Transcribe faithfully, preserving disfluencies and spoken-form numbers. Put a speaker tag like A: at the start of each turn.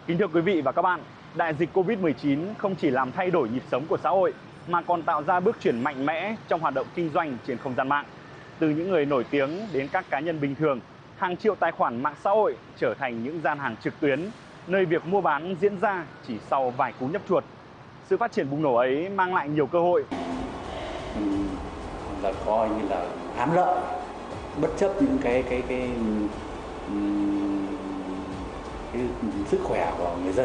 A: Kính thưa quý vị và các bạn, đại dịch Covid mười chín không chỉ làm thay đổi nhịp sống của xã hội mà còn tạo ra bước chuyển mạnh mẽ trong hoạt động kinh doanh trên không gian mạng. Từ những người nổi tiếng đến các cá nhân bình thường, hàng triệu tài khoản mạng xã hội trở thành những gian hàng trực tuyến, nơi việc mua bán diễn ra chỉ sau vài cú nhấp chuột. Sự phát triển bùng nổ ấy mang lại nhiều cơ hội.
B: Mình là coi như là hám lợi, bất chấp những cái cái cái, cái, cái sức khỏe của người dân.